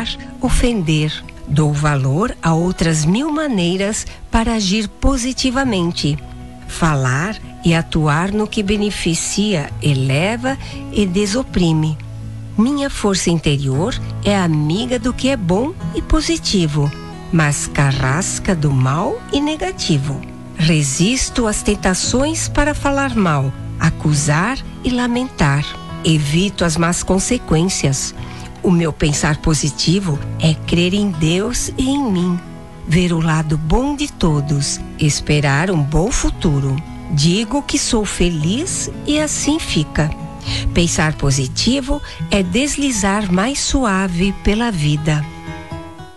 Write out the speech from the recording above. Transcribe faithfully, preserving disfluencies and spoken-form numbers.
magoar, ofender. Dou valor a outras mil maneiras para agir positivamente. Falar e atuar no que beneficia, eleva e desoprime. Minha força interior é amiga do que é bom e positivo, mas carrasca do mal e negativo. Resisto às tentações para falar mal, acusar e lamentar. Evito as más consequências. O meu pensar positivo é crer em Deus e em mim. Ver o lado bom de todos, esperar um bom futuro. Digo que sou feliz e assim fica. Pensar positivo é deslizar mais suave pela vida.